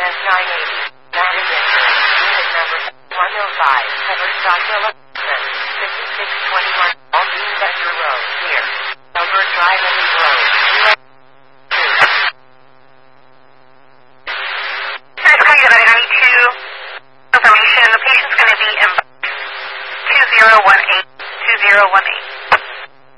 US 980. Magazine. Unit number 105. Cover stock 5620.